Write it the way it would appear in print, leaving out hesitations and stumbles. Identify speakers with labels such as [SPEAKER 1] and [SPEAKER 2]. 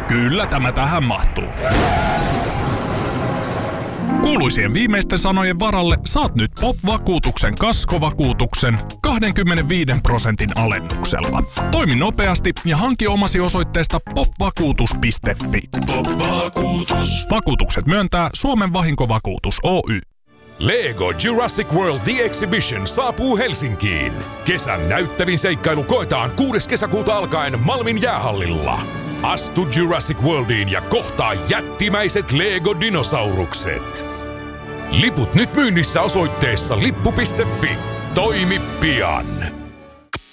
[SPEAKER 1] Kyllä tämä tähän mahtuu. Kuuluisien viimeisten sanojen varalle saat nyt POP-vakuutuksen kaskovakuutuksen 25% alennuksella. Toimi nopeasti ja hanki omasi osoitteesta popvakuutus.fi.
[SPEAKER 2] Pop-vakuutus.
[SPEAKER 1] Vakuutukset myöntää Suomen Vahinkovakuutus Oy.
[SPEAKER 2] Lego Jurassic World The Exhibition saapuu Helsinkiin. Kesän näyttävin seikkailu koetaan 6. kesäkuuta alkaen Malmin jäähallilla. Astu Jurassic Worldiin ja kohtaa jättimäiset Lego-dinosaurukset. Liput nyt myynnissä osoitteessa lippu.fi. Toimi pian!